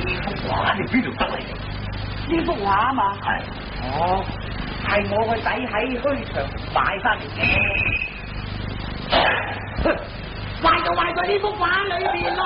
幅畫你邊度得嚟？ 呢幅畫啊嘛。 係。 哦，係我個仔喺墟場買翻嚟嘅。壞就壞在呢幅畫裏邊咯。